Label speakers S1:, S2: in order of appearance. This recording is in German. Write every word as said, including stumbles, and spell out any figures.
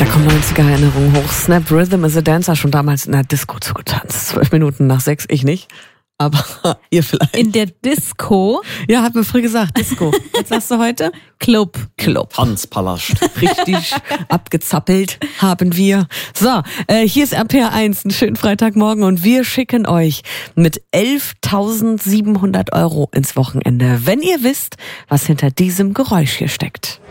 S1: Da kommen neunziger-Erinnerungen hoch. Snap Rhythm is a Dancer, schon damals in der Disco zugetanzt. Zwölf Minuten nach sechs, ich nicht. Aber ihr vielleicht.
S2: In der Disco?
S1: Ja, hat mir früh gesagt, Disco. Was sagst du heute?
S2: Club.
S1: Club.
S3: Tanzpalast.
S1: Richtig abgezappelt haben wir. So, äh, hier ist R P R eins, einen schönen Freitagmorgen und wir schicken euch mit elftausendsiebenhundert Euro ins Wochenende, wenn ihr wisst, was hinter diesem Geräusch hier steckt.